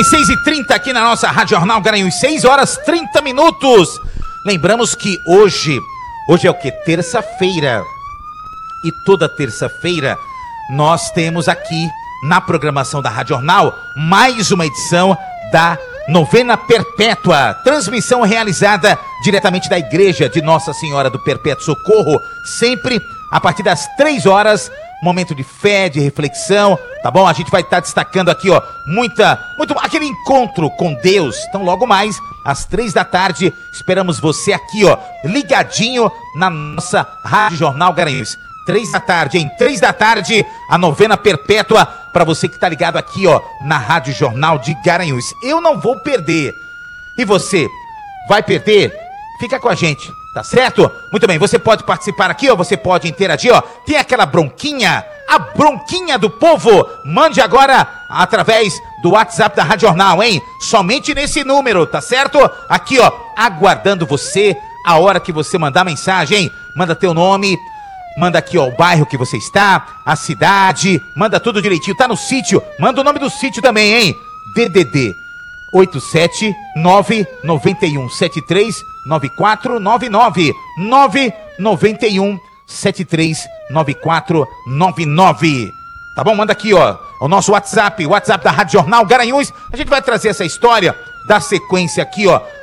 6h30 aqui na nossa Rádio Jornal Garanhuns, 6h30. Lembramos que hoje é o quê? Terça-feira. E toda terça-feira nós temos aqui na programação da Rádio Jornal mais uma edição da Novena Perpétua. Transmissão realizada diretamente da Igreja de Nossa Senhora do Perpétuo Socorro, sempre a partir das 3 horas. Momento de fé, de reflexão, tá bom? A gente vai estar destacando aqui, ó, muito aquele encontro com Deus. Então, logo mais, às 3 da tarde, esperamos você aqui, ó, ligadinho na nossa Rádio Jornal Garanhuns. 3 da tarde, hein? 3 da tarde, a Novena Perpétua, para você que tá ligado aqui, ó, na Rádio Jornal de Garanhuns. Eu não vou perder. E você, vai perder? Fica com a gente. Tá certo? Muito bem, você pode participar aqui, ó, você pode interagir, ó. Tem aquela bronquinha, a bronquinha do povo. Mande agora através do WhatsApp da Rádio Jornal, hein? Somente nesse número, tá certo? Aqui, ó, aguardando você a hora que você mandar mensagem, hein? Manda teu nome, manda aqui, ó, o bairro que você está, a cidade, manda tudo direitinho. Tá no sítio, manda o nome do sítio também, hein? DDD 87991739499 991739499. Tá bom? Manda aqui, ó, o nosso WhatsApp, o WhatsApp da Rádio Jornal Garanhuns. A gente vai trazer essa história, dar sequência aqui, ó,